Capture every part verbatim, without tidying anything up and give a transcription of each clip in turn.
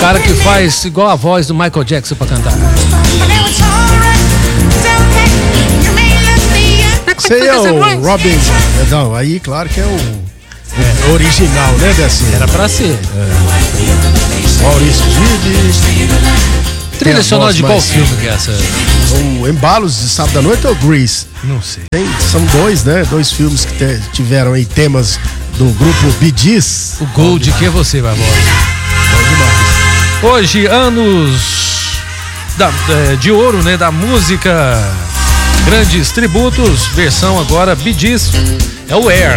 cara que faz igual a voz do Michael Jackson pra cantar. Sei é o Robin. Não, aí claro que é o, é. o original, né, Decinho? Era pra ser. É. Maurício Gibb. Trilha sonora de qual filme que é essa? O Embalos de Sábado à Noite ou Grease? Não sei. Tem, são dois, né? Dois filmes que te, tiveram aí temas do grupo Bee Gees. O Gold que é você, Barbosa. Bom demais. Hoje, anos da, é, de ouro, né? Da música. Grandes tributos, versão agora Bee Gees, é o Air.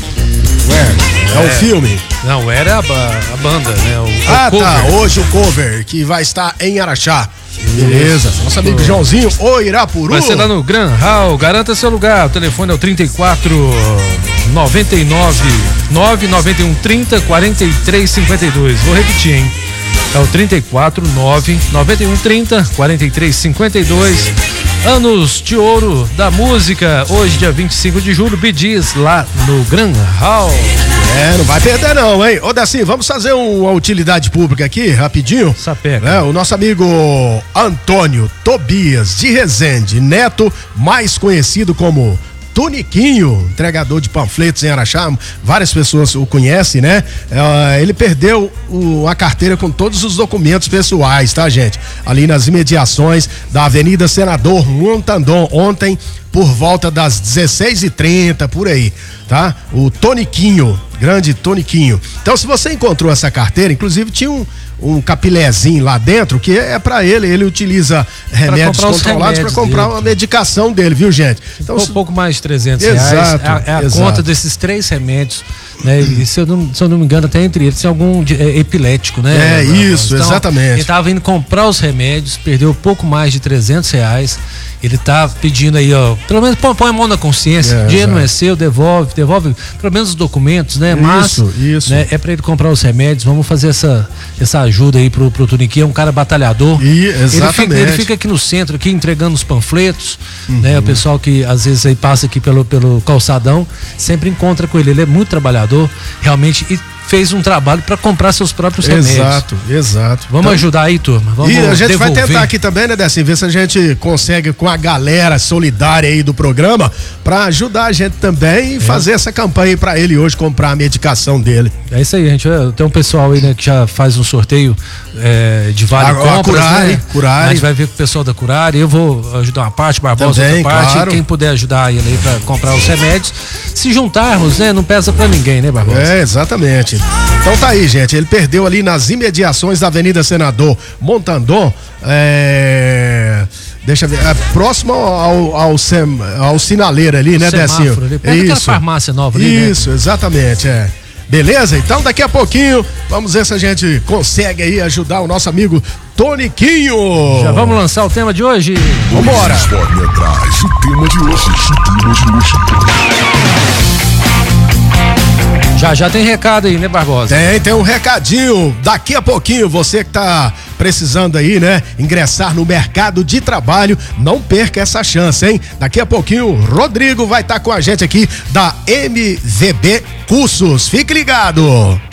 Air, é, é o filme. Não, o Air é a, a banda, né? O, ah, o cover. Tá, hoje o cover, que vai estar em Araxá. Beleza, nosso amigo oh. Joãozinho, o Irapuru. Vai ser lá no Gran Hall, garanta seu lugar, o telefone é o trinta e quatro, noventa e nove, nove nove um, trinta, quarenta e três, cinquenta e dois. Vou repetir, hein? É o trinta e quatro, nove nove um, trinta, quarenta e três, cinquenta e dois. Anos de ouro da música, hoje dia vinte e cinco de julho, Bee Gees lá no Gran Hall. É, não vai perder não, hein? Ô, Daci, vamos fazer uma utilidade pública aqui, rapidinho. Sapeca. É, o nosso amigo Antônio Tobias de Resende Neto, mais conhecido como Toniquinho, entregador de panfletos em Araxá, várias pessoas o conhecem, né? É, ele perdeu o, a carteira com todos os documentos pessoais, tá, gente? Ali nas imediações da Avenida Senador Montandon, ontem, por volta das dezesseis e trinta, por aí, tá? O Toniquinho, grande Toniquinho. Então, se você encontrou essa carteira, inclusive tinha um um capilézinho lá dentro, que é para ele, ele utiliza remédios controlados para comprar uma medicação dele, viu, gente? Então, um pouco mais de trezentos exato, reais, é a, é a exato. conta desses três remédios, né? E se eu não, se eu não me engano, até entre eles tem algum de, é, epilético, né? É isso, então, exatamente. Ele tava indo comprar os remédios, perdeu pouco mais de trezentos reais, ele tá pedindo aí, ó, pelo menos põe, põe a mão na consciência, é, dinheiro exato. Não é seu, devolve, devolve pelo menos os documentos, né? Mas, isso, isso. Né, é para ele comprar os remédios, vamos fazer essa, essa ajuda aí pro, pro Toniquinho, é um cara batalhador. E, exatamente. Ele fica, ele fica aqui no centro, aqui entregando os panfletos, uhum. né? O pessoal que às vezes aí passa aqui pelo, pelo calçadão, sempre encontra com ele, ele é muito trabalhador, realmente, e fez um trabalho para comprar seus próprios remédios. Exato, exato. Vamos então, ajudar aí, turma. Vamos e a gente devolver. vai tentar aqui também, né, Décio, ver se a gente consegue com a galera solidária aí do programa para ajudar a gente também e é. fazer essa campanha aí para ele hoje comprar a medicação dele. É isso aí, gente. Tem um pessoal aí, né, que já faz um sorteio é, de vale a, compras, a Curare, né? Curare. A gente vai ver com o pessoal da Curare. Eu vou ajudar uma parte, Barbosa também, outra parte. Claro. Quem puder ajudar ele aí para comprar os remédios. Se juntarmos, né, não pesa para ninguém, né, Barbosa? É, exatamente. Então tá aí, gente, ele perdeu ali nas imediações da Avenida Senador Montandon, é... deixa eu ver, é próximo ao, ao, sem, ao sinaleiro ali, né, Decinho? Isso. Farmácia nova ali, Isso, né? exatamente, é. Beleza? Então daqui a pouquinho, vamos ver se a gente consegue aí ajudar o nosso amigo Toniquinho. Já vamos lançar o tema de hoje? Vambora! Informe atrás, o tema de hoje, o tema de hoje. Já já tem recado aí, né, Barbosa? Tem, tem um recadinho. Daqui a pouquinho, você que tá precisando aí, né, ingressar no mercado de trabalho, não perca essa chance, hein? Daqui a pouquinho, o Rodrigo vai estar tá com a gente aqui da M V B Cursos. Fique ligado!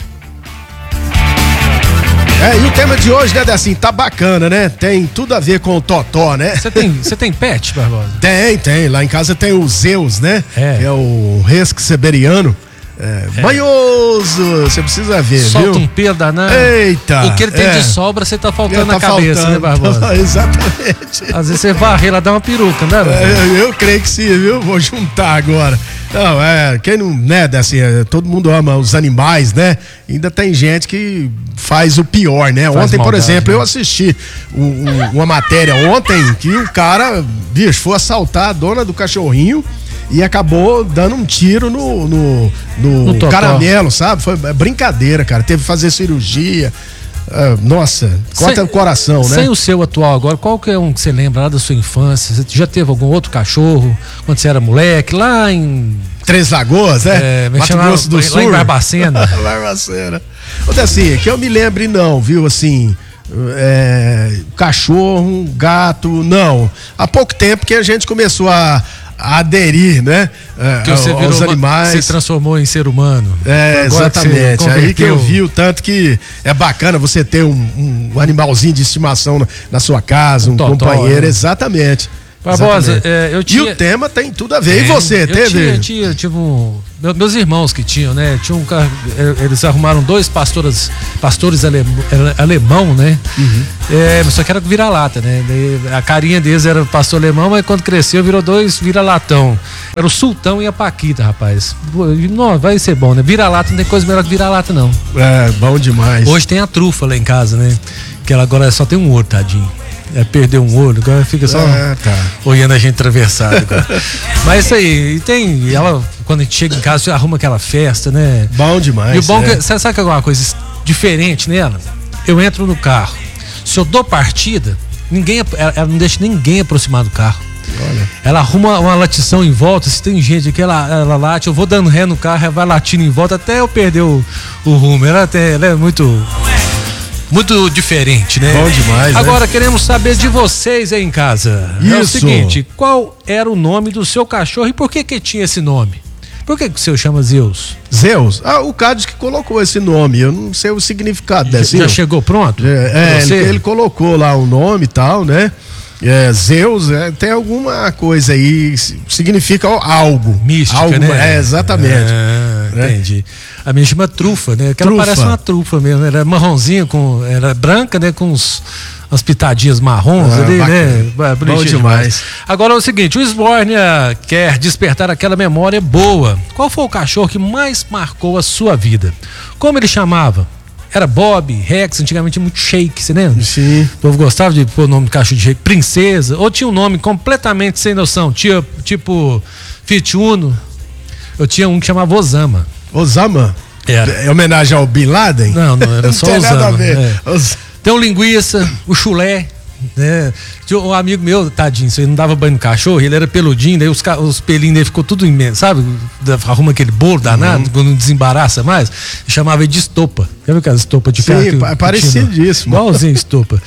É, e o tema de hoje, né, assim, tá bacana, né? Tem tudo a ver com o Totó, né? Você tem, você tem pet, Barbosa? Tem, tem. Lá em casa tem o Zeus, né? É. Que é o Husky siberiano. É, é. Banhoso, você precisa ver, solta viu? um pelo danado. Eita! O que ele tem é. de sobra, você tá faltando tá na cabeça, faltando, né, Barbosa? Exatamente. Às vezes você varre lá, dá uma peruca, né, Barbosa? É, eu creio que sim, viu? Vou juntar agora. Não, é, quem não, né, assim, é, todo mundo ama os animais, né? Ainda tem gente que faz o pior, né? Faz ontem, maldade, por exemplo, né? eu assisti um, um, uma matéria ontem que o cara, bicho, foi assaltar a dona do cachorrinho e acabou dando um tiro no, no, no, no caramelo, sabe? Foi brincadeira, cara. Teve que fazer cirurgia. Uh, nossa, corta o coração, né? Sem o seu atual agora, qual que é um que você lembra lá da sua infância? Você já teve algum outro cachorro quando você era moleque, lá em... Três Lagoas, né? É, Mato Grosso do lá, Sul. Lá em Barbacena. Barbacena. Outra assim, que eu me lembre não, viu, assim... É, cachorro, gato, não. Há pouco tempo que a gente começou a aderir, né? Que você aos virou animais. Uma, se transformou em ser humano. É, Agora exatamente. Que Aí que eu vi o tanto que é bacana você ter um, um animalzinho de estimação na, na sua casa, um, um totó, companheiro, né? Exatamente. Barbosa, é, eu tinha... E o tema tem tudo a ver. É, e você, eu teve? Tinha, eu tinha, eu tive um... Meus irmãos que tinham, né? Tinha um, eles arrumaram dois pastores, pastores alem, alemão, né? Uhum. É, só que era vira-lata, né? A carinha deles era pastor alemão, mas quando cresceu virou dois vira-latão. Era o Sultão e a Paquita, rapaz. Não, vai ser bom, né? Vira-lata não tem coisa melhor que vira-lata, não. É, bom demais. Hoje tem a trufa lá em casa, né? Que ela agora só tem um olho, tadinho. É, perdeu um olho, agora fica só ah, tá. olhando a gente atravessado. Mas isso aí, e tem. Ela, quando a gente chega em casa, você arruma aquela festa, né? Bom demais. E o bom é. que. Sabe que é alguma coisa diferente nela? Eu entro no carro. Se eu dou partida, ninguém, ela, ela não deixa ninguém aproximar do carro. Olha. Ela arruma uma latição em volta. Se tem gente aqui, ela, ela late, eu vou dando ré no carro, ela vai latindo em volta até eu perder o, o rumo. Ela, até, ela é muito. Muito diferente, né? Bom demais, Agora, né? queremos saber de vocês aí em casa. Isso. É o seguinte, qual era o nome do seu cachorro e por que que tinha esse nome? Por que que o seu chama Zeus? Zeus? Ah, o Cádio que colocou esse nome, eu não sei o significado desse. Já chegou pronto? É, é ele, ele colocou lá o nome e tal, né? É, Zeus, é, tem alguma coisa aí, significa algo. Mística, algo, né? É, exatamente. Ah, né? Entendi. A minha chama trufa, né? Que ela Trufa. parece uma trufa mesmo. Ela é marronzinha, com, ela é branca, né? Com uns, umas pitadinhas marrons Ah, ali, bacana. né? Bom demais. demais. Agora é o seguinte, o Sbornia quer despertar aquela memória boa. Qual foi o cachorro que mais marcou a sua vida? Como ele chamava? Era Bob, Rex, antigamente muito Shake, você lembra? Sim. O povo gostava de pôr o nome do cachorro de Shake, Princesa, ou tinha um nome completamente sem noção, tinha tipo Fit Uno. Eu tinha um que chamava Osama. Osama? Era. É homenagem ao Bin Laden? Não, não, era só não tem Osama. nada a ver. É. Os... Tem o linguiça, o chulé, né? Tinha um amigo meu, tadinho, isso aí não dava banho no cachorro, ele era peludinho, daí os, os pelinhos dele ficou tudo imenso, sabe? Arruma aquele bolo danado, uhum. Quando não desembaraça mais, chamava ele de estopa. Já viu aquelas estopas de ferro? Sim, é parecidíssimo. Igualzinho estopa.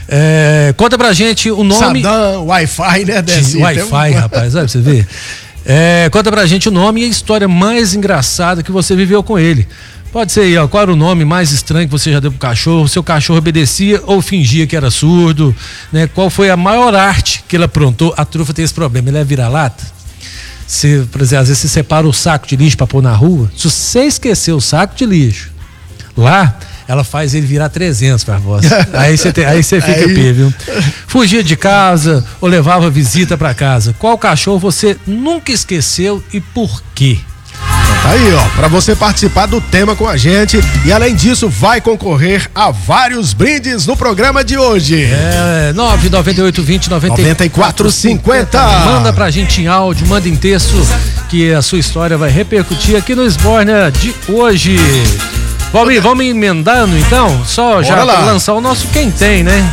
É, conta pra gente o nome. Saddam, Wi-Fi, né? Desse, Wi-Fi, um... rapaz, sabe, você vê? É, conta pra gente o nome e a história mais engraçada que você viveu com ele. Pode ser aí, ó, qual era o nome mais estranho que você já deu pro cachorro? Seu cachorro obedecia ou fingia que era surdo? Né? Qual foi a maior arte que ele aprontou? A trufa tem esse problema, ele é vira-lata. Você, por exemplo, às vezes você separa o saco de lixo pra pôr na rua. Se você esquecer o saco de lixo lá, ela faz ele virar trezentos pra voz. Aí você aí você fica aí... pé, viu? Fugia de casa ou levava visita pra casa. Qual cachorro você nunca esqueceu e por quê? Tá aí, ó, pra você participar do tema com a gente e além disso vai concorrer a vários brindes no programa de hoje. É, nove nove oito vinte noventa e quatro cinquenta. Manda pra gente em áudio, manda em texto que a sua história vai repercutir aqui no Sbornia de hoje. Vamos, vamos emendando então? Só Bora já lá. Lançar o nosso Quem Tem, né?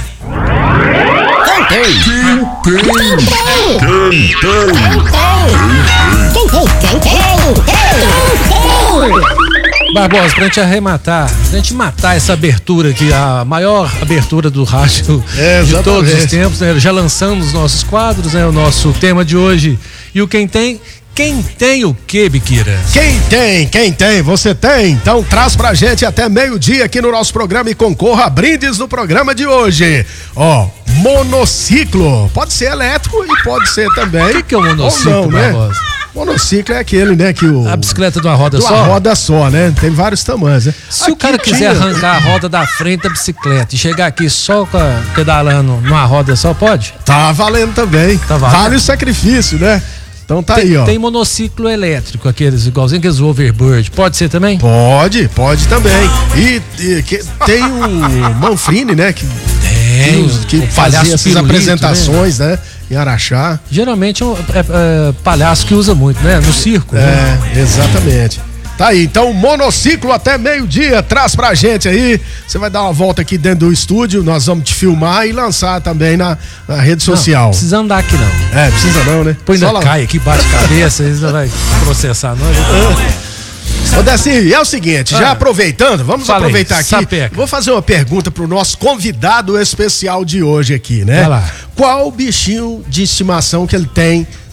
Quem tem? Quem tem? Quem tem? Quem tem? Quem tem? Barbosa, pra gente arrematar, pra gente matar essa abertura aqui, a maior abertura do rádio é, de todos os tempos, né? Já lançamos os nossos quadros, né? O nosso tema de hoje. E o Quem Tem? Quem tem o quê, Biquira? Quem tem, quem tem, você tem. Então traz pra gente até meio-dia aqui no nosso programa e concorra a brindes no programa de hoje. Ó, monociclo. Pode ser elétrico e pode ser também. O que, que é o monociclo, ou não, né? Barbosa? Monociclo é aquele, né, que o... A bicicleta de uma roda de uma só? Uma roda só, né? Tem vários tamanhos, né? Se aqui o cara quiser tinha... arrancar a roda da frente da bicicleta e chegar aqui só com a, pedalando numa roda só, pode? Tá valendo também. Tá valendo. Vale o sacrifício, né? Então tá tem, aí, ó. Tem monociclo elétrico, aqueles igualzinho aqueles Overbird. Pode ser também? Pode, pode também. E, e que, tem o Manfrini, né? Que, tem, que, que fazia essas apresentações, né? Em Araxá. Geralmente é, é, é palhaço que usa muito, né? No circo. É, né? Exatamente. Tá aí, então monociclo até meio-dia, traz pra gente aí. Você vai dar uma volta aqui dentro do estúdio, nós vamos te filmar e lançar também na, na rede social. Não precisa andar aqui não. É, precisa não, né? Põe ainda cai aqui, bate cabeça, ainda vai processar nós. Ô Deci, é o seguinte, ah, já aproveitando, vamos falei, aproveitar aqui. Sapeca. Vou fazer uma pergunta pro nosso convidado especial de hoje aqui, né? Vai lá. Qual bichinho de estimação que ele tem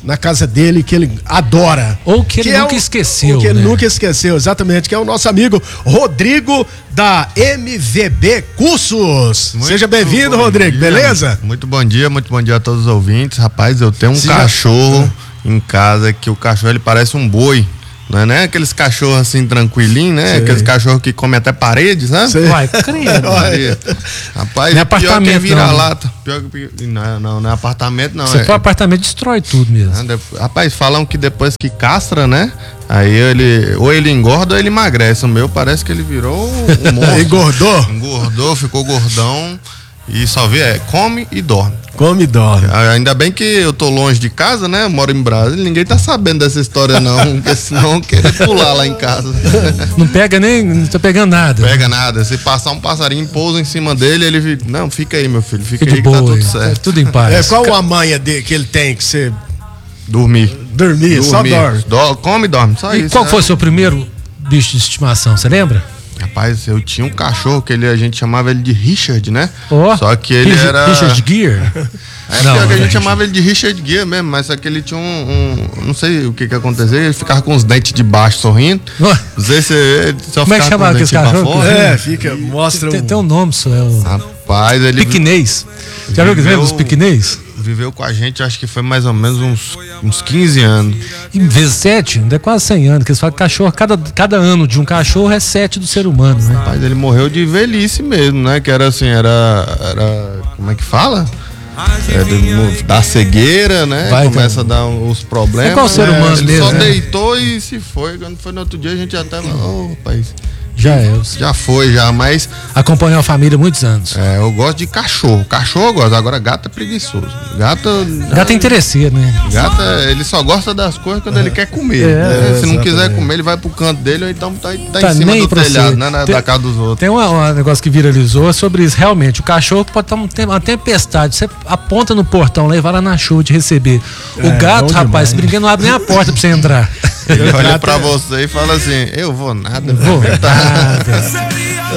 na casa dele, que ele adora. Ou que ele é nunca o- esqueceu, Ou que ele né? nunca esqueceu, exatamente, que é o nosso amigo Rodrigo da M V B Cursos. Muito Seja bem-vindo, bom Rodrigo, dia. beleza? Muito bom dia, muito bom dia a todos os ouvintes. Rapaz, eu tenho um Sim. cachorro em casa que o cachorro ele parece um boi. Não é, né? Aqueles cachorros assim tranquilinhos, né? Sei. Aqueles cachorros que comem até paredes, né? Sei. Uai, credo. Maria. Rapaz, Não é pior que apartamento, vira não. lata. Pior que não, não, não é apartamento, não. Se é, for apartamento, destrói tudo mesmo. Ah, dep- Rapaz, falam que depois que castra, né? Aí ele, ou ele engorda ou ele emagrece. O meu parece que ele virou um monstro. Engordou? Engordou, ficou gordão e só vê, é, come e dorme. Come e dorme. Ah, ainda bem que eu tô longe de casa, né? Eu moro em Brasília, ninguém tá sabendo dessa história não, porque senão eu queria pular lá em casa. Não pega nem, não tá pegando nada. Pega nada, se passar um passarinho, pousa em cima dele, ele fica, não, fica aí meu filho, fica Fica aí de que tá boa. tudo É certo. tudo em paz. É, qual a manha de, que ele tem que você Dormir. dormir, só dorme? Do- come e dorme, só E isso. qual né? foi o seu primeiro bicho de estimação, você lembra? Rapaz, eu tinha um cachorro que ele, a gente chamava ele de Richard, né? Ó, Só que ele Richard- era... Richard Gere? É, Não, pior que a não, gente chamava ele de Richard Gere mesmo, mas só que ele tinha um, um- não sei o que que aconteceu, ele ficava com os dentes de baixo sorrindo. Ó, Não sei se ele só Como é que ficava chamava com os aquele dentinhos pra cachorro? fora. É, fica, mostra tem, um... tem um nome só, é o Rapaz, ele piquinês. Já viu que lembra dos Viveu- piquinês? viveu com a gente, acho que foi mais ou menos uns, uns quinze anos. Em vezes sete, ainda é quase cem anos, que eles falam que cachorro, cada, cada ano de um cachorro é sete do ser humano, né? Rapaz, ele morreu de velhice mesmo, né? Que era assim, era. era como é que fala? É, de- da cegueira, né? Vai, Começa a dar os problemas. É igual o ser né? humano Ele mesmo, só né? deitou e se foi. Quando foi no outro dia, a gente até falou, oh, rapaz, Já é. eu já foi, já, mas Acompanhou a família há muitos anos. é, eu gosto de cachorro. Cachorro eu gosto, agora gato é preguiçoso. Gato. Gato é interesseiro, né? Gato, é- ele só gosta das coisas quando ele quer comer. É, né? Se não quiser exatamente. comer, ele vai pro canto dele ou então tá, tá Tá em cima nem do pra telhado, você. né? na- Tem- Da casa dos outros. Tem um um negócio que viralizou sobre isso. Realmente, o cachorro pode estar uma tempestade. Você aponta no portão lá e vai lá na chuva te receber. O É, gato, bom rapaz, demais. se brinquedo não abre nem a porta pra você entrar. Ele olha gato pra é- você e fala assim, eu vou nada. Vou velho. nada.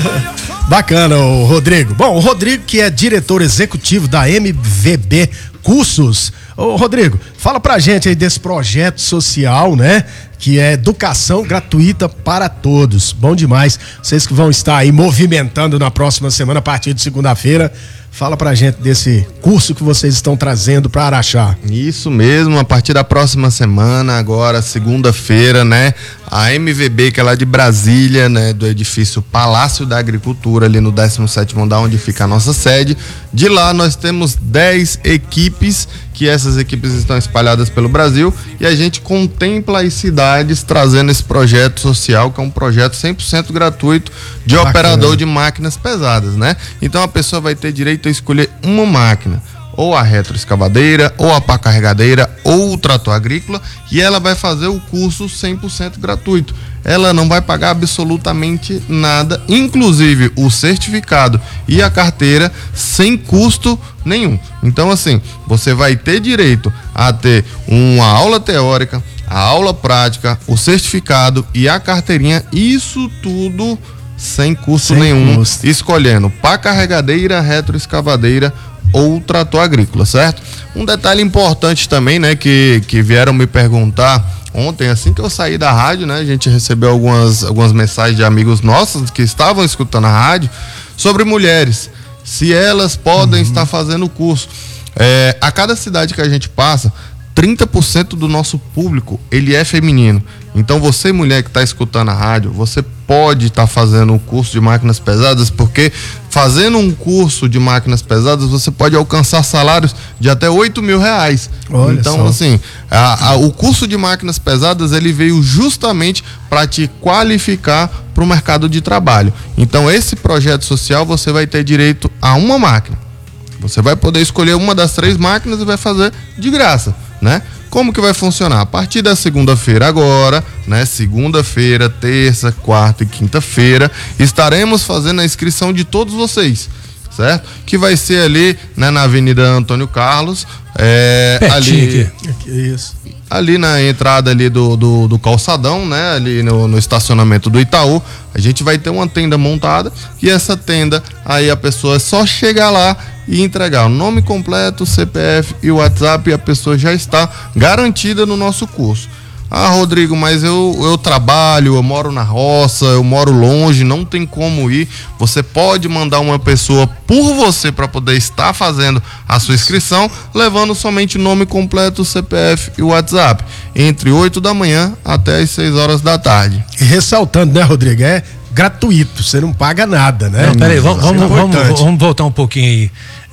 Bacana, o Rodrigo. Bom, o Rodrigo, que é diretor executivo da M V B Cursos. Ô, Rodrigo, fala pra gente aí desse projeto social, né? Que é educação gratuita para todos. Bom demais. Vocês que vão estar aí movimentando na próxima semana, a partir de segunda-feira. Fala pra gente desse curso que vocês estão trazendo para Araxá. Isso mesmo, a partir da próxima semana, agora segunda-feira, né? A M V B, que é lá de Brasília, né? Do edifício Palácio da Agricultura, ali no décimo sétimo andar, onde fica a nossa sede. De lá nós temos dez equipes, que essas equipes estão espalhadas pelo Brasil, e a gente contempla as cidades trazendo esse projeto social, que é um projeto cem por cento gratuito de Bacana. operador de máquinas pesadas, né? Então a pessoa vai ter direito a escolher uma máquina, ou a retroescavadeira, ou a pá carregadeira, ou o trator agrícola, e ela vai fazer o curso cem por cento gratuito. Ela não vai pagar absolutamente nada, inclusive o certificado e a carteira, sem custo nenhum. Então, assim, você vai ter direito a ter uma aula teórica, a aula prática, o certificado e a carteirinha, isso tudo sem custo Sem nenhum, custo. escolhendo pá carregadeira, retroescavadeira ou trator agrícola, certo? Um detalhe importante também, né, que, que vieram me perguntar ontem, assim que eu saí da rádio, né, a gente recebeu algumas, algumas mensagens de amigos nossos que estavam escutando a rádio sobre mulheres, se elas podem estar fazendo o curso. É, a cada cidade que a gente passa, trinta por cento do nosso público, ele é feminino. Então você, mulher que está escutando a rádio, você pode estar fazendo um curso de máquinas pesadas, porque fazendo um curso de máquinas pesadas, você pode alcançar salários de até oito mil reais. Olha então, só. assim, a- a- o curso de máquinas pesadas, ele veio justamente para te qualificar para o mercado de trabalho. Então, esse projeto social, você vai ter direito a uma máquina. Você vai poder escolher uma das três máquinas e vai fazer de graça, né? Como que vai funcionar? A partir da segunda-feira agora, né? Segunda-feira, terça, quarta e quinta-feira, estaremos fazendo a inscrição de todos vocês, certo? Que vai ser ali, né, na Avenida Antônio Carlos, é, Pertinho ali, aqui. Isso. ali na entrada ali do, do, do calçadão, né? Ali no, no estacionamento do Itaú, a gente vai ter uma tenda montada, e essa tenda, aí a pessoa é só chegar lá e entregar o nome completo, C P F e o WhatsApp, e a pessoa já está garantida no nosso curso. Ah, Rodrigo, mas eu, eu trabalho, eu moro na roça, eu moro longe, não tem como ir. Você pode mandar uma pessoa por você para poder estar fazendo a sua inscrição, levando somente o nome completo, C P F e o WhatsApp, entre oito da manhã até as seis horas da tarde. E ressaltando, né, Rodrigo, é gratuito, você não paga nada, né? Não, peraí, vamos, vamos, é vamos, vamos voltar um pouquinho aí.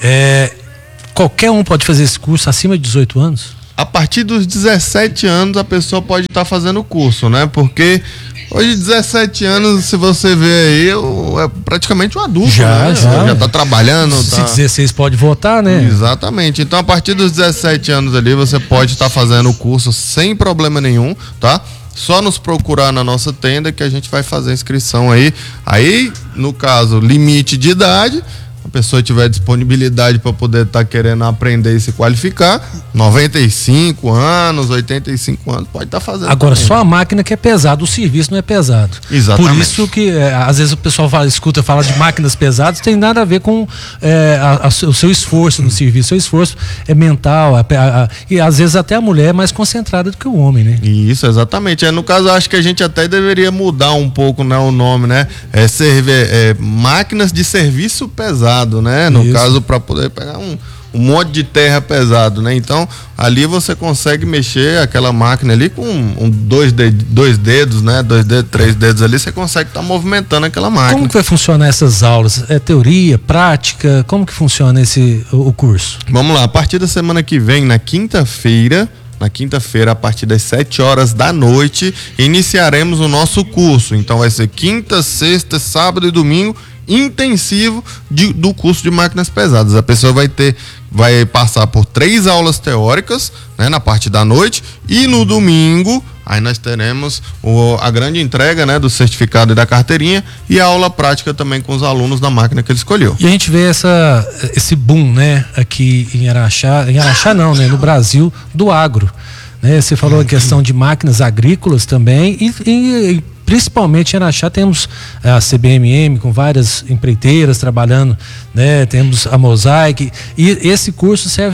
É, qualquer um pode fazer esse curso acima de dezoito anos? A partir dos dezessete anos a pessoa pode estar fazendo o curso, né? Porque hoje dezessete anos, se você vê aí, é praticamente um adulto, já, né? Já, já tá trabalhando. Se tá... dezesseis pode votar, né? Exatamente. Então, a partir dos dezessete anos ali, você pode estar fazendo o curso sem problema nenhum, tá? Só nos procurar na nossa tenda que a gente vai fazer a inscrição aí. Aí, no caso, limite de idade, a pessoa tiver disponibilidade para poder estar tá querendo aprender e se qualificar, noventa e cinco anos, oitenta e cinco anos, pode estar tá fazendo. Agora, também. só a máquina que é pesada, o serviço não é pesado. Exatamente. Por isso que, é, às vezes, o pessoal fala, escuta falar de máquinas pesadas, tem nada a ver com é, a, a, o seu esforço no serviço. O seu esforço é mental, a, a, a, e às vezes até a mulher é mais concentrada do que o homem, né? Isso, exatamente. É, no caso, eu acho que a gente até deveria mudar um pouco, né, o nome, né? É, serve, é, máquinas de serviço pesado. Né? No Isso. caso, para poder pegar um, um monte de terra pesado, né? Então, ali você consegue mexer aquela máquina ali com um, dois, de, dois dedos, né? Dois dedos, três dedos ali, você consegue estar tá movimentando aquela máquina. Como que vai funcionar essas aulas? É teoria, prática? Como que funciona esse, o, o curso? Vamos lá, a partir da semana que vem, na quinta-feira, na quinta-feira, a partir das sete horas da noite, iniciaremos o nosso curso. Então, vai ser quinta, sexta, sábado e domingo, intensivo de, do curso de máquinas pesadas. A pessoa vai ter, vai passar por três aulas teóricas, né, na parte da noite, e no domingo aí nós teremos o, a grande entrega, né, do certificado e da carteirinha, e a aula prática também com os alunos da máquina que ele escolheu. E a gente vê essa, esse boom, né, aqui em Araxá, em Araxá não, né, no Brasil, do agro, né? Você falou a questão de máquinas agrícolas também, e, e principalmente em Araxá temos a C B M M com várias empreiteiras trabalhando, né? Temos a Mosaic, e esse curso serve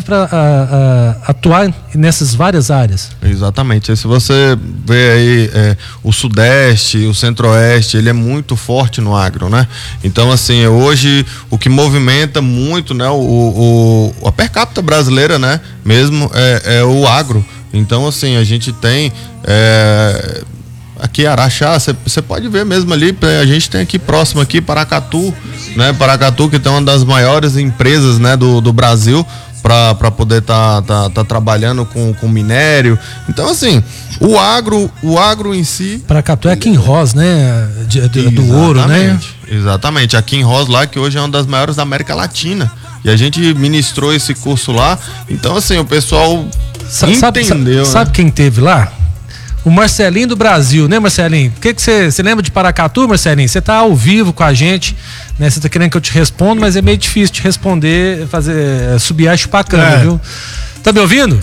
para atuar nessas várias áreas. Exatamente. E se você vê aí é, o Sudeste, o Centro-Oeste, ele é muito forte no agro, né? Então, assim, hoje o que movimenta muito, né, o, o a per capita brasileira, né, mesmo é, é o agro. Então, assim, a gente tem é, aqui Araxá, você pode ver mesmo ali, a gente tem aqui próximo aqui Paracatu, né? Paracatu, que tem uma das maiores empresas, né, do, do Brasil, para poder estar tá, tá, tá trabalhando com, com minério. Então, assim, o agro, o agro em si. Paracatu é aqui em Ross, né? De, de, do ouro, né? Exatamente, aqui em Ross lá, que hoje é uma das maiores da América Latina. E a gente ministrou esse curso lá. Então, assim, o pessoal Sa sabe, entendeu. Sabe, né? Sabe quem teve lá? O Marcelinho do Brasil, né, Marcelinho? O que que você você lembra de Paracatu, Marcelinho? Você tá ao vivo com a gente, né? Você tá querendo que eu te responda, mas é meio difícil te responder, fazer subir a chupacana, é. Viu? Tá me ouvindo?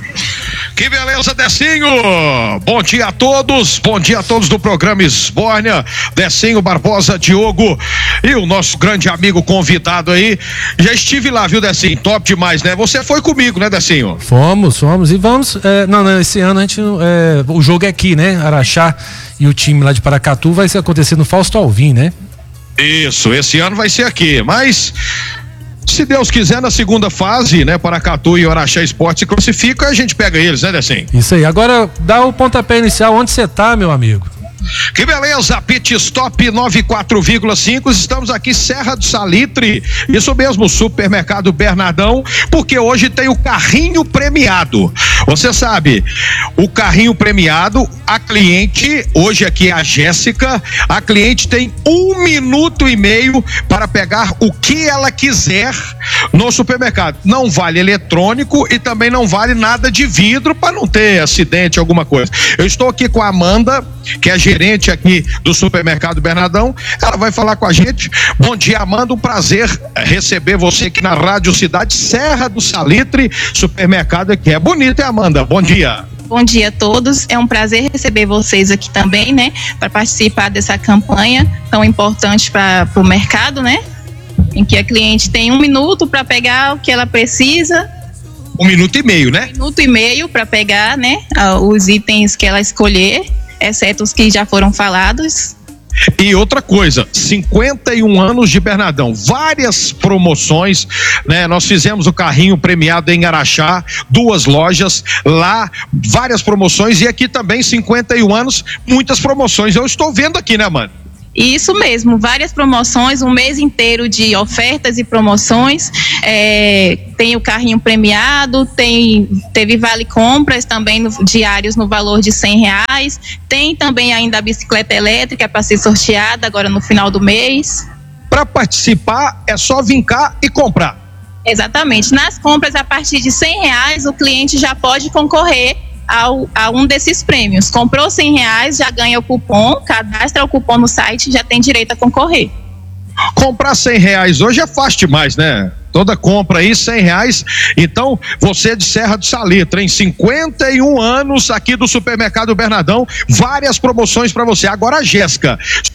Que beleza, Decinho! Bom dia a todos, bom dia a todos do programa Esbórnia, Decinho, Barbosa, Diogo e o nosso grande amigo convidado aí. Já estive lá, viu, Decinho? Top demais, né? Você foi comigo, né, Decinho? Fomos, fomos e vamos. É, não, não, esse ano a gente. É, o jogo é aqui, né? Araxá e o time lá de Paracatu vai ser acontecer no Fausto Alvim, né? Isso, esse ano vai ser aqui, mas. Se Deus quiser, na segunda fase, né, Paracatu e Araxá Esporte se classificam, a gente pega eles, né, Decinho? Isso aí. Agora, dá o pontapé inicial. Onde você tá, meu amigo? Que beleza, Pit Stop noventa e quatro vírgula cinco, estamos aqui Serra do Salitre, isso mesmo, Supermercado Bernardão, porque hoje tem o carrinho premiado. Você sabe, o carrinho premiado, a cliente, hoje aqui é a Jéssica, a cliente tem um minuto e meio para pegar o que ela quiser no supermercado. Não vale eletrônico e também não vale nada de vidro para não ter acidente, alguma coisa. Eu estou aqui com a Amanda, que é gerente aqui do Supermercado Bernardão, ela vai falar com a gente. Bom dia, Amanda, um prazer receber você aqui na Rádio Cidade, Serra do Salitre, supermercado aqui. É bonito, hein, Amanda? Bom dia. Bom dia a todos, é um prazer receber vocês aqui também, né, para participar dessa campanha tão importante para o mercado, né? em que a cliente tem um minuto para pegar o que ela precisa. Um minuto e meio, né? Um minuto e meio para pegar, né, os itens que ela escolher, exceto os que já foram falados. E outra coisa, cinquenta e um anos de Bernardão, várias promoções, né? Nós fizemos o carrinho premiado em Araxá, duas lojas lá, várias promoções, e aqui também cinquenta e um anos, muitas promoções. Eu estou vendo aqui, né, mano? Isso mesmo, várias promoções, um mês inteiro de ofertas e promoções. É, tem o carrinho premiado, tem, teve vale compras também no, diários no valor de cem reais. Tem também ainda a bicicleta elétrica para ser sorteada agora no final do mês. Para participar é só vir cá e comprar. Exatamente, nas compras a partir de cem reais o cliente já pode concorrer Ao, a um desses prêmios. Comprou cem reais, já ganha o cupom, cadastra o cupom no site, já tem direito a concorrer. Comprar cem reais hoje é fácil demais, né? Toda compra aí, cem reais. Então, você de Serra do Salitre, em cinquenta e um anos aqui do Supermercado Bernardão, várias promoções para você. Agora a Jéssica.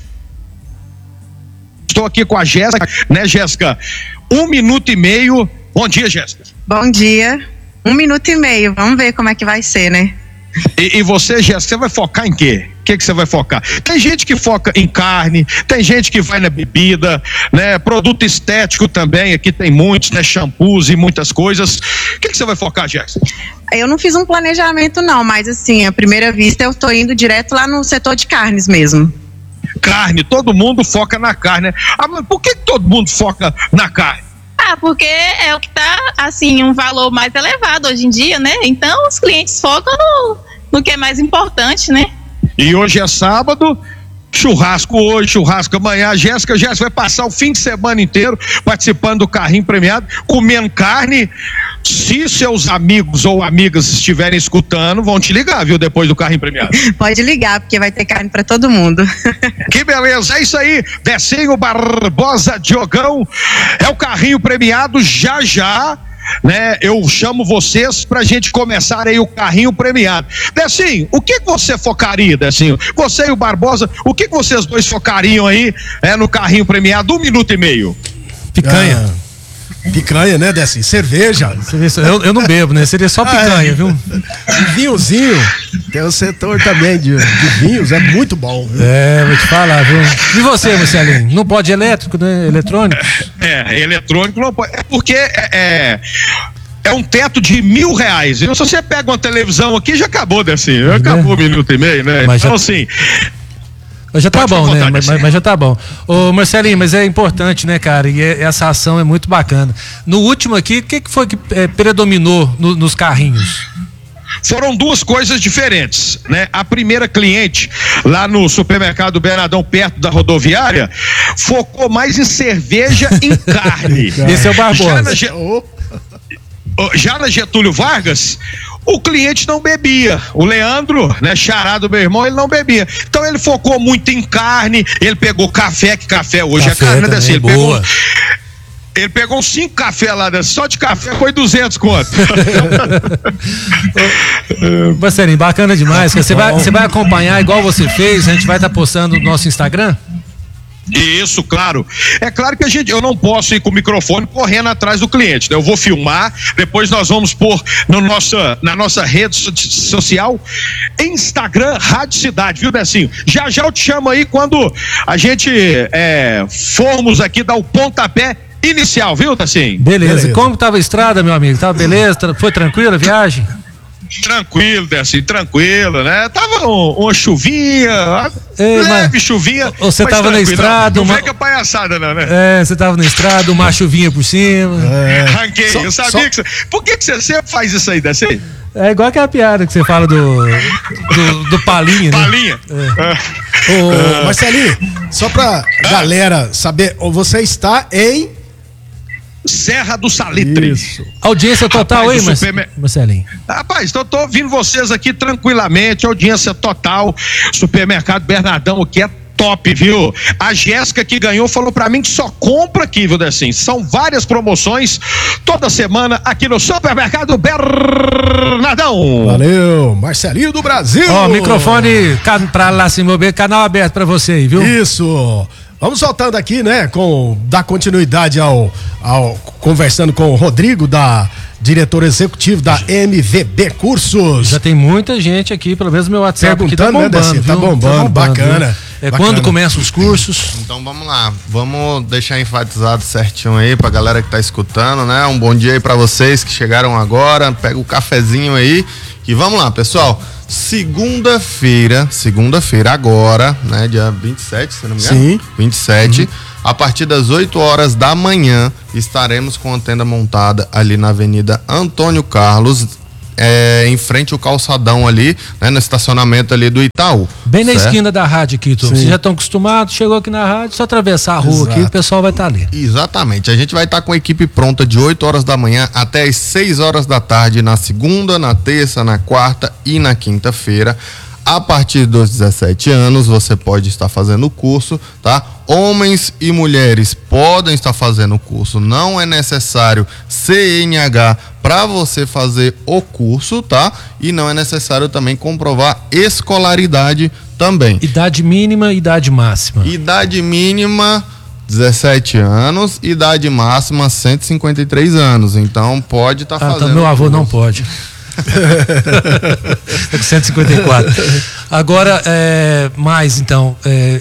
Estou aqui com a Jéssica, né, Jéssica? Um minuto e meio. Bom dia, Jéssica. Bom dia. Um minuto e meio, vamos ver como é que vai ser, né? E, e você, Jéssica, você vai focar em quê? O que que você vai focar? Tem gente que foca em carne, tem gente que vai na bebida, né? Produto estético também, aqui tem muitos, né? Shampoos e muitas coisas. O que que você vai focar, Jéssica? Eu não fiz um planejamento não, mas assim, à primeira vista eu tô indo direto lá no setor de carnes mesmo. Carne, todo mundo foca na carne, né? Ah, mas por que que todo mundo foca na carne? Ah, porque é o que tá, assim, um valor mais elevado hoje em dia, né? Então, os clientes focam no, no que é mais importante, né? E hoje é sábado, churrasco hoje, churrasco amanhã. A Jéssica, Jéssica vai passar o fim de semana inteiro participando do carrinho premiado, comendo carne. Se seus amigos ou amigas estiverem escutando, vão te ligar, viu, depois do carrinho premiado. Pode ligar, porque vai ter carne para todo mundo. Que beleza, é isso aí, Decinho Barbosa Diogão, é o carrinho premiado. Já já, né, eu chamo vocês pra gente começar aí o carrinho premiado. Decinho, o que que você focaria, Decinho? Você e o Barbosa, o que que vocês dois focariam aí é, no carrinho premiado? Um minuto e meio. Picanha. Ah. Picanha, né, Dessi? Cerveja. Eu, eu não bebo, né? Seria só picanha, ah, é. viu? Vinhozinho. Tem o setor também de, de vinhos, é muito bom. Viu? É, vou te falar, viu? E você, Marcelinho? Não pode elétrico, né? Eletrônico? É, eletrônico não pode. É porque é, é, é um teto de mil reais. Então, se você pega uma televisão aqui, já acabou, Dessi. Já acabou o minuto e meio, né? Mas então, já... assim. Mas já tá bom, né? Mas, mas já tá bom. Ô, Marcelinho, mas é importante, né, cara? E é, essa ação é muito bacana. No último aqui, o que, que foi que é, predominou no, nos carrinhos? Foram duas coisas diferentes, né? A primeira cliente lá no Supermercado Bernardão, perto da rodoviária, focou mais em cerveja e em carne. Esse é o Barbosa. Já na, Ge... Já na Getúlio Vargas, o cliente não bebia. O Leandro, né, xará do meu irmão, ele não bebia. Então ele focou muito em carne. Ele pegou café, que café hoje café é carne, né? Ele boa. pegou, ele pegou cinco cafés lá, só de café foi duzentos conto. Marcelinho, bacana demais. Você vai, você vai acompanhar igual você fez, a gente vai estar tá postando no nosso Instagram? Isso, claro. É claro que a gente, eu não posso ir com o microfone correndo atrás do cliente, né? Eu vou filmar, depois nós vamos pôr no nossa, na nossa rede social, Instagram Rádio Cidade, viu, Decinho? Já já eu te chamo aí quando a gente é, formos aqui dar o pontapé inicial, viu, Decinho? Beleza. beleza. Como tava a estrada, meu amigo? Tava beleza? Foi tranquila a viagem? Tranquilo, assim, tranquilo, né? Tava um, uma chuvinha, Ei, leve mas, chuvinha. Você tava na estrada, não, não uma... fica palhaçada, não, né? É, você tava na estrada, uma chuvinha por cima. É. Ranquei, só, eu sabia só... que você. Por que, que você sempre faz isso aí, Desse? É igual aquela piada que você fala do. do, do palinha, né? Palinha. É. É. Ô, Marcelinho, só pra ah. galera saber, você está em Serra do Salitre. Isso. Audiência total aí, mas... Supermer... Marcelinho. Rapaz, então eu tô ouvindo vocês aqui tranquilamente, audiência total, Supermercado Bernardão, o que é top, viu? A Jéssica que ganhou falou pra mim que só compra aqui, viu, Decinho? São várias promoções toda semana aqui no Supermercado Bernardão. Valeu, Marcelinho do Brasil. Ó, microfone pra lá, assim, meu bem, canal aberto pra você aí, viu? Isso. Vamos soltando aqui, né, com dar continuidade ao, ao conversando com o Rodrigo, da diretor executivo da M V B Cursos. Já tem muita gente aqui, pelo menos meu WhatsApp aqui tá bombando, né, Desi? Tá bombando, tá bombando, bacana. Viu? É bacana. Quando começam os cursos? Então vamos lá, vamos deixar enfatizado certinho aí pra galera que tá escutando, né? Um bom dia aí pra vocês que chegaram agora, pega o cafezinho aí e vamos lá, pessoal. Segunda-feira, segunda-feira agora, né? Dia vinte e sete, se não me engano. Sim. vinte e sete. Uhum. A partir das oito horas da manhã, estaremos com a tenda montada ali na Avenida Antônio Carlos, é, em frente ao calçadão ali, né, no estacionamento ali do Itaú. Bem certo? Na esquina da rádio aqui, Tom. Vocês já estão acostumados, chegou aqui na rádio, só atravessar a rua. Exato. Aqui, o pessoal vai estar tá ali. Exatamente. A gente vai estar tá com a equipe pronta de oito horas da manhã até as seis horas da tarde, na segunda, na terça, na quarta e na quinta-feira. A partir dos dezessete anos, você pode estar fazendo o curso, tá? Homens e mulheres podem estar fazendo o curso. Não é necessário C N H para você fazer o curso, tá? E não é necessário também comprovar escolaridade também. Idade mínima e idade máxima. Idade mínima dezessete anos, idade máxima cento e cinquenta e três anos. Então pode estar tá ah, fazendo. Então meu avô curso. não pode. Tá com cento e cinquenta e quatro. Agora, é, mais então, é,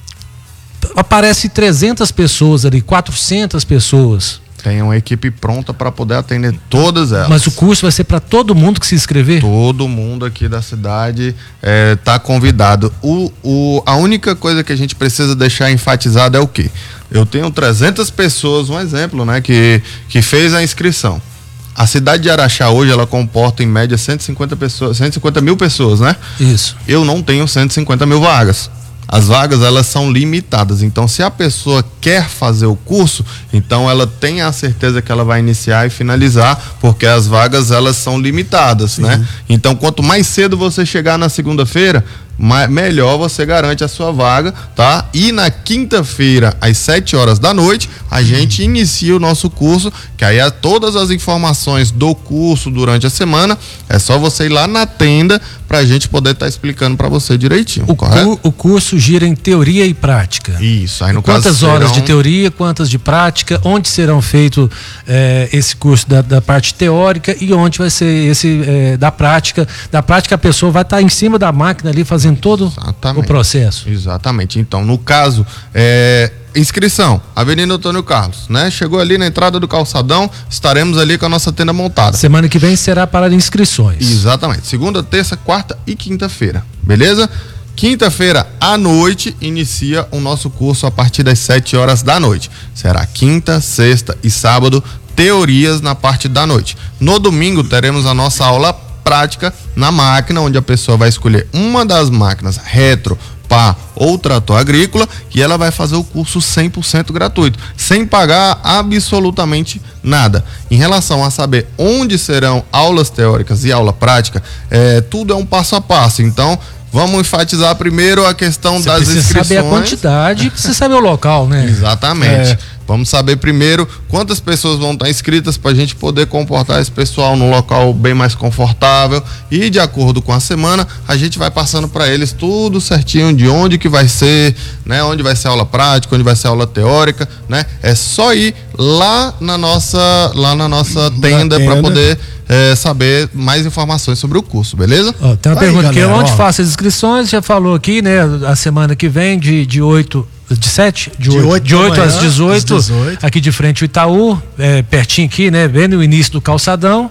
aparece trezentas pessoas ali, quatrocentas pessoas. Tem uma equipe pronta para poder atender todas elas. Mas o curso vai ser para todo mundo que se inscrever? Todo mundo aqui da cidade está é, convidado. O, o, a única coisa que a gente precisa deixar enfatizado é o quê? Eu tenho trezentas pessoas, um exemplo, né, que, que fez a inscrição. A cidade de Araxá hoje, ela comporta em média cento e cinquenta pessoas, cento e cinquenta mil pessoas, né? Isso. Eu não tenho cento e cinquenta mil vagas. As vagas, elas são limitadas. Então, se a pessoa quer fazer o curso, então ela tem a certeza que ela vai iniciar e finalizar, porque as vagas, elas são limitadas, Sim. né? Então, quanto mais cedo você chegar na segunda-feira, mais, melhor você garante a sua vaga, tá? E na quinta-feira, às sete horas da noite, a gente inicia o nosso curso, que aí é todas as informações do curso durante a semana, é só você ir lá na tenda pra gente poder estar tá explicando para você direitinho, o correto? Cu, o curso gira em teoria e prática. Isso, aí no quantas caso horas serão... de teoria, quantas de prática, onde serão feito eh, esse curso da, da parte teórica e onde vai ser esse eh, da prática. Da prática a pessoa vai estar tá em cima da máquina ali fazendo todo Exatamente. O processo. Exatamente. Então, no caso, é, inscrição, Avenida Antônio Carlos, né? Chegou ali na entrada do calçadão, estaremos ali com a nossa tenda montada. Semana que vem será para inscrições. Exatamente. Segunda, terça, quarta e quinta-feira. Beleza? Quinta-feira à noite inicia o nosso curso a partir das sete horas da noite. Será quinta, sexta e sábado, teorias na parte da noite. No domingo teremos a nossa aula prática na máquina, onde a pessoa vai escolher uma das máquinas retro, pá ou trator agrícola, e ela vai fazer o curso cem por cento gratuito, sem pagar absolutamente nada. Em relação a saber onde serão aulas teóricas e aula prática, é, tudo é um passo a passo. Então, vamos enfatizar primeiro a questão Você das precisa inscrições. Saber a quantidade, precisa saber o local, né? Exatamente. É. Vamos saber primeiro quantas pessoas vão estar inscritas para a gente poder comportar esse pessoal num local bem mais confortável, e de acordo com a semana a gente vai passando para eles tudo certinho de onde que vai ser, né? Onde vai ser aula prática, onde vai ser aula teórica, né? É só ir lá na nossa lá na nossa tenda para poder é, saber mais informações sobre o curso, beleza? Ó, tem uma Aí, pergunta aqui, galera, onde ó. faço as inscrições? Já falou aqui, né? A semana que vem de de oito de sete? De oito, de oito às dezoito, aqui de frente ao Itaú, é, pertinho aqui, né? Bem no início do calçadão.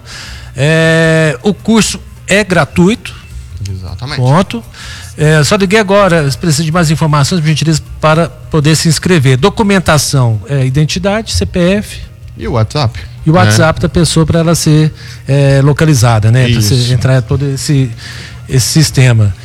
É, o curso é gratuito. Exatamente. Ponto. É, só liguei agora, precisa de mais informações, por gentileza, para poder se inscrever. Documentação, é, identidade, C P F. E o WhatsApp? E o WhatsApp é. da pessoa para ela ser é, localizada, né? Para você entrar em todo esse, esse sistema.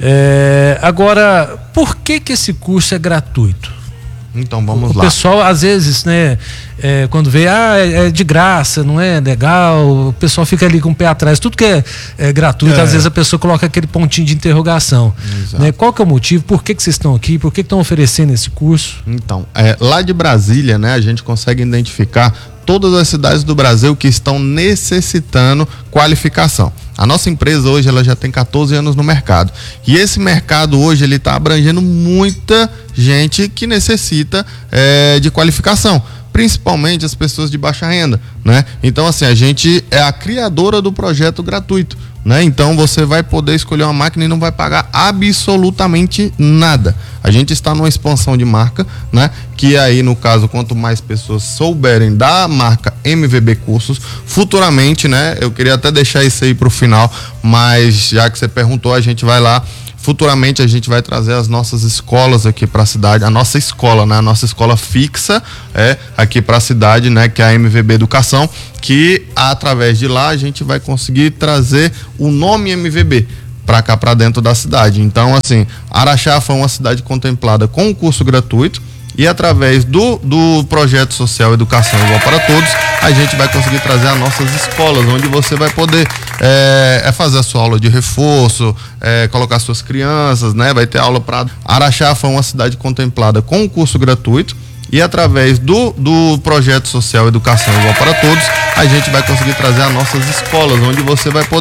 É, agora, por que que esse curso é gratuito? Então vamos o lá. O pessoal às vezes, né, é, quando vê, ah, é, é de graça, não é legal, o pessoal fica ali com o pé atrás. Tudo que é, é gratuito, é. às vezes a pessoa coloca aquele pontinho de interrogação. Né? Qual que é o motivo? Por que que vocês estão aqui? Por que que estão oferecendo esse curso? Então, é, lá de Brasília, né, a gente consegue identificar todas as cidades do Brasil que estão necessitando qualificação. A nossa empresa hoje ela já tem quatorze anos no mercado. E esse mercado hoje ele está abrangendo muita gente que necessita é, de qualificação, principalmente as pessoas de baixa renda, né? Então, assim, a gente é a criadora do projeto gratuito, né? Então, você vai poder escolher uma máquina e não vai pagar absolutamente nada. A gente está numa expansão de marca, né? Que aí, no caso, quanto mais pessoas souberem da marca M V B Cursos, futuramente, né? Eu queria até deixar isso aí para o final, mas já que você perguntou, a gente vai lá. Futuramente a gente vai trazer as nossas escolas aqui para a cidade, a nossa escola, né? A nossa escola fixa é aqui para a cidade, né? Que é a M V B Educação, que através de lá a gente vai conseguir trazer o nome M V B para cá, para dentro da cidade. Então, assim, Araxá foi uma cidade contemplada com um curso gratuito e através do, do projeto social Educação Igual para Todos, a gente vai conseguir trazer as nossas escolas, onde você vai poder é, é fazer a sua aula de reforço, é, colocar suas crianças, né? Vai ter aula para... Araxá foi uma cidade contemplada com um curso gratuito e através do, do projeto social Educação Igual para Todos, a gente vai conseguir trazer as nossas escolas, onde você vai poder